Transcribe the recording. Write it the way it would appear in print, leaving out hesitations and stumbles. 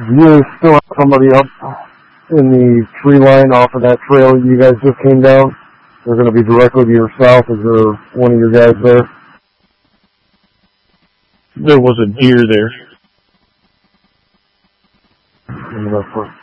you still have somebody up in the tree line off of that trail you guys just came down? They're going to be directly to your south. Is there one of your guys there? There was a deer there. And that's what